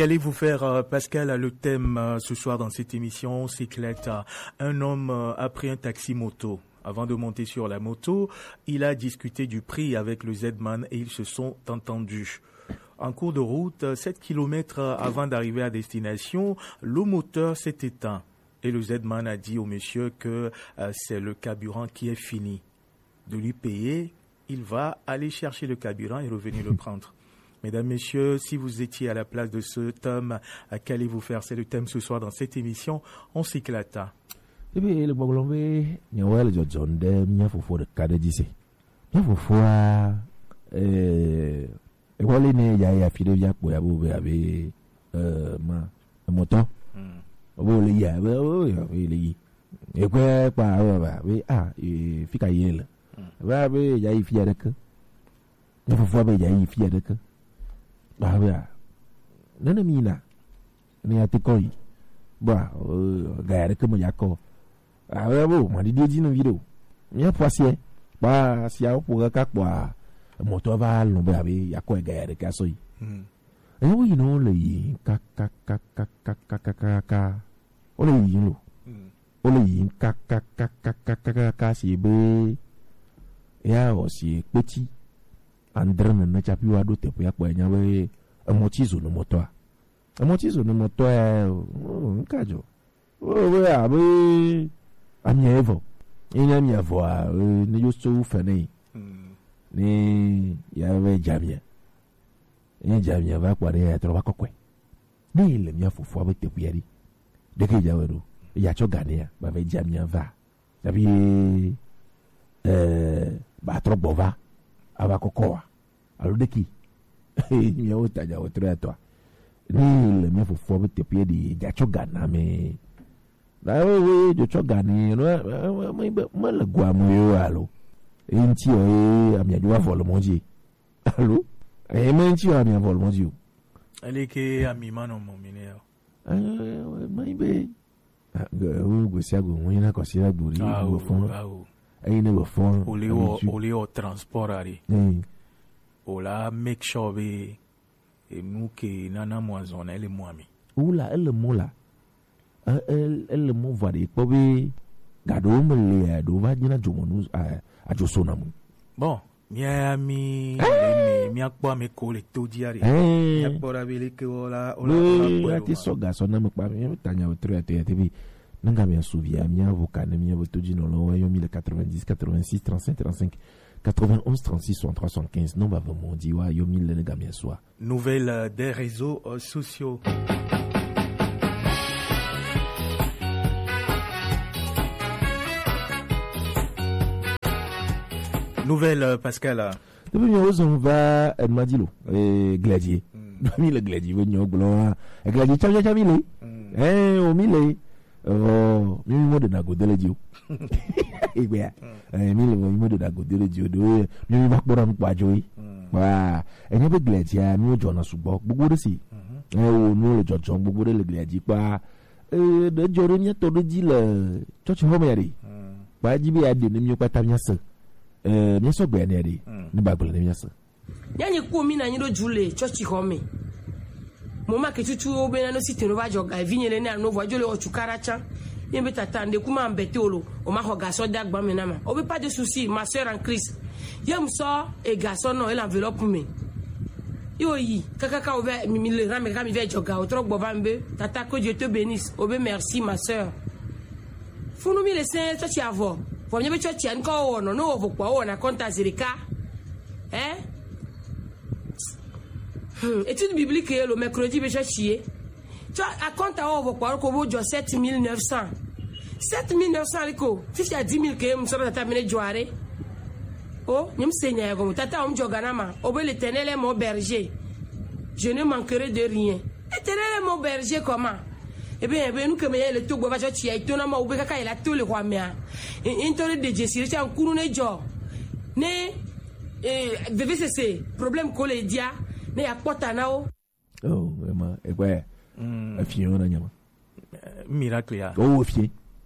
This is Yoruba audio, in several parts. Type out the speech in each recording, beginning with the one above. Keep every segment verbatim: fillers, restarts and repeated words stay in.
Qu'allez-vous faire, euh, Pascal? Le thème euh, ce soir dans cette émission, cyclette. Un homme euh, a pris un taxi moto. Avant de monter sur la moto, il a discuté du prix avec le Z-Man et ils se sont entendus. En cours de route, sept kilomètres avant d'arriver à destination, le moteur s'est éteint. Et le Z-Man a dit au monsieur que euh, c'est le carburant qui est fini. De lui payer, il va aller chercher le carburant et revenir le prendre. Mesdames, messieurs, si vous étiez à la place de ce homme, qu'allez-vous faire? C'est le thème ce soir dans cette émission. On s'éclate. Tapi le bolombe nyawa le jojonde nya fofo de kade dise. Nya fofo a eh e wole ne ya ya fide ya po ya bo be abi euh ma moto. Bo le ya bo ya le yi. E kwa pa ba be ah e fika yele. Ba be ya yi fiya de ke. Nya fofo be ya yi fiya de ke. Ba ba. Nana mina. Ni atikoi. Ba ga de ke mo yako. Ah ouais bon, m'a dit dit dans vidéo. Mia poisier. Ba si a pour ka kwa moto va lombe abi ya ko ga ya ka so yi. Eh oui non le yi ka ka ka ka ka ka ka ka ka. O le yi lo. O le yi ka ka ka ka ka ka ka si be. Ya o si petit. Andre na cha pi wa do te po ya kwa nya we amotizo no moto. Amotizo no moto e nkajo. O we abi ami evo ina mi avoa ne yo so fane ni ya we jamia ni jamia va kwa ya tro ba kokwe ni le mi afufu abete kuyari de ke jawero ya cho gania ba ve jamia va tabi eh ba tro bova aba kokoa alo de ki mi o ta ja o tre to ni le mi afufu abete kuyari ya cho gana me na we jo choga ni no mai ma la gwa mo yo alo enti o amia jo avolo monji alo e menti o amia avolo monji ale ke ami mano mo mineo eh mai be go go sia go won na ko sia gbori go fon ai ne go fon o le o o le o transportari o la make sure be e mu ke nana moazona ele moami ula ele mola elle elle mo va de pobe gado mo le do va dina jomonu a a josona mu bon miami mi mi akpo mi ko le to diari mi akpo ra bele ke ola ola ati so ga so na me pa mi tanya o tre ate ate bi nanga me souvia mi avocat na mi avoto dino lo yo mille quatre-vingt-dix quatre-vingt-six trente-cinq trente-cinq quatre-vingt-onze trente-six soixante-trois soixante-quinze non ba vraiment di wa yo mille le gamia soa nouvelle des réseaux euh, sociaux. Nouvelle, euh, Pascal. Depuis nous on va à Madilo, et Gladier. Depuis le Gladier, nous allons à Gladier. Tiens, tiens, tiens, eh, au mille. Oh, mille mots de nago de l'édio. Eh bien, eh, mille mots de nago de l'édio. Mille mots de nago de l'édio. Voilà. Et nous, le Gladier, nous, John a souvent beaucoup de si. Eh, nous, le John, beaucoup de le Gladier. Pas, euh, de Joronia, tout le dit le, tu vois, mais, pas d'y aller, ne mieux pas ta bien ça. Eh, bien sûr, bien aidé. Ne pas parler bien ça. Yanni Koumina Nido Jule, Chochi Home. Moma que tu trouves bien no site no va joga, vigne le na no voyole o chukaracha. Yembe tatande kuma mbetolo, o ma hoga so dag ba menama. Obe pas de souci, ma sœur en Christ. Yem so e garçon no el enveloppe me. Yo yi, kaka obe mi le rame rame ve joga, o trok bovambe, tata que Dieu te bénisse. Obe merci ma sœur. Funu mi le saint chochi avo. Pour me dire que encore on no vous quoi on a compte azirika hein étude biblique le mercredi be chier tu a compte on vous quoi ko bo sept mille neuf cents sept mille neuf cents liko si tu as dix mille que me sera terminé joare oh nyem seigneur comme tata on jogana ma obe l'Éternel est mon berger je ne manquerai de rien l'Éternel est mon berger comment. Eh bien, nous que le tout bois tu as été nommé au Béca et la tout le roi mea. Et intérêt de Jessie, c'est un coup de jour. Ne, devait cesser. Problème collédia, ne a pas tanao. Oh, vraiment, et ouais, un fier, on a nyama. Miracle, ya. Oh, fier.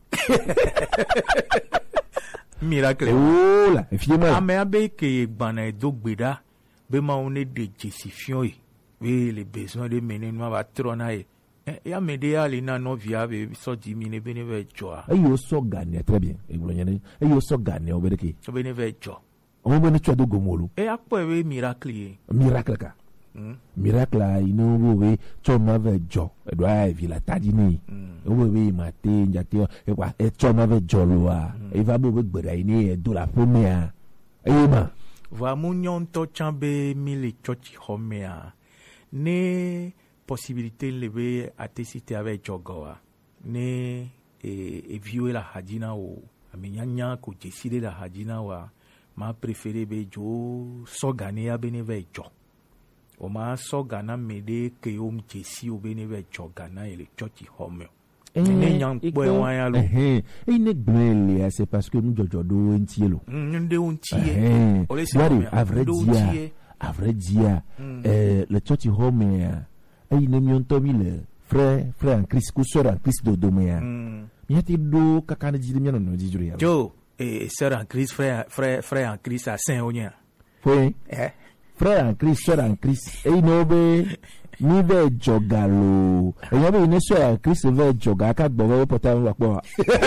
Miracle. Oh, là, fier, moi. Ah, mais abe que bana dog beda, be ma on est de Jessie fioi. Oui, les besoins de mener nous va trôner. Et à m'aider à l'ina non viable, so di mine beneve joa. Et yo so gagner très bien. Et vous l'avez et yo so gagner au bédeki. So beneve joa. On va tu do gomolo. Et après oui miracle. Miracle ka. Miracle là, il nous oui, tu m'avais jo. Et doit villa tadini. Oui oui, matin, jati et quoi et tu m'avais jo loa. Et va bo bedaini et do la première. Et ma. Va munyon to chambe mili chochi homea. Ne possibilité lever à te citer avec Jogoa. Ne et vieux la hadina ou amenyanya ko décider la hadina wa ma préféré be jo so gane ya beneve jo. O ma so gana mede ke o mjesi o beneve jo gana ele chochi home. Ne nyang boy wan ya lo. Eh eh ne gbele c'est parce que nous jojo do entielo. Nde ontie. O le c'est à vrai dire, à vrai dire euh le chochi home et il n'est pas le frère frère en Christ ou sœur en Christ de doméa. Il y a des deux kakane dit bien non dit Joe. Joe et sœur en Christ frère frère frère en Christ à Saint-Onia. Oui. Eh. Frère en Christ sœur en Christ et il n'obé ni ve jogalo. Et il y avait une sœur en Christ ve joga quatre bobo portable wa quoi.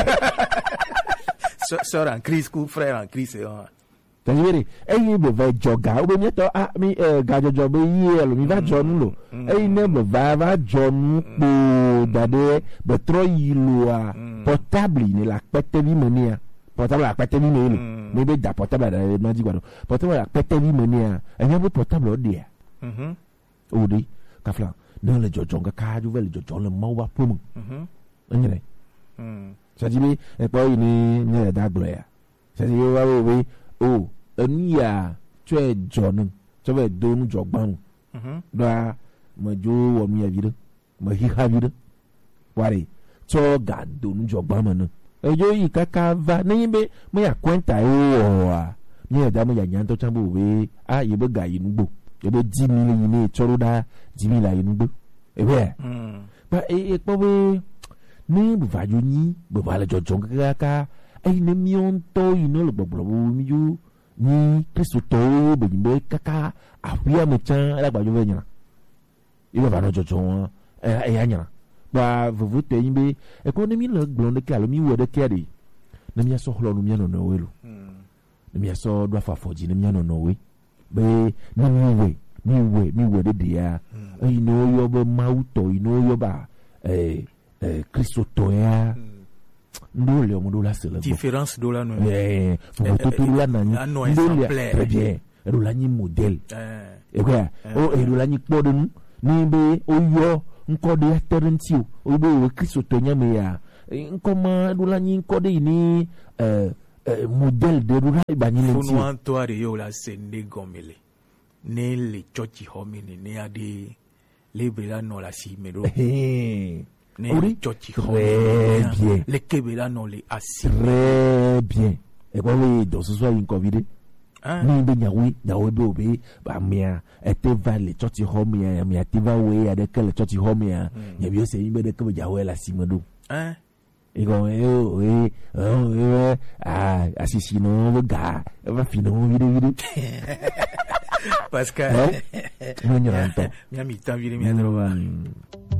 Sœur en Christ ou frère en Christ. Tanyere eyi be va joga obe mi to ah mi eh gajo jobe yi elo mi va jonu lo eyi ne be va va jonu po dade be tro yi lo a portable ni la pete bi mania portable la pete bi me lo mi be da portable da ma ji gbado portable la pete bi mania eyan be portable o de mhm o de ka flan no le jojo ga ka ju ve le jojo le mo wa pum mhm enyere mhm sa ji bi e po yi ni ne da glo ya sa ji wa we oh enia tue jonu so be donu jogban mhm da ma jo wo mi avire ma hi havire wari to ga donu jogban ma no ejo yi kaka va ni be mo ya kwenta e o a ni da mo ya nyan to chambo we a ye be ga yinugbo ye be di mi ni ni choro da di mi la yinugbo e be mhm ba e e po we ni bu va jo ni bu va la jojo kaka ai ne mion to ino lo gbogbo mi ju ni Kristo to be be kaka afia me chan la gba jo venya ibe va no jojo won eh eh anya ba vuvu te yimbe e ko ne mi lo gbon de kala mi wo de kede ne mi so hlo no mi no no we lo ne mi so do fa foji ne mi no no we be ne mi we mi we mi we de dia ai no yo be mauto ino yo ba eh eh Kristo to ya ndole omudo la sele différence do la no eh pour tout la nani ndole très bien do la ni modèle eh e quoi o e do la ni podun ni be o yo nko de terentio o be o Kristo to nya me ya nko ma do la ni nko de ni euh modèle de do la ba ni lenti funu antoire yo la sende gomele ne le chochi homini ne ade libre la no la si mero eh oui, très bien. Les Kébéla non les assis. Très bien. Et quoi oui, donc ce soir une Covid. Ni be nyawi, nyawi be obe, ba mia, ete va le choti home ya, mia te va we ya de que le choti home ya. Ya bio se imbe de que jawe la simado. Hein? Et quand eh eh eh ah assisi no ga, va fino vide vide. Parce que non, non, non. Mi mi ta vide mi andro va.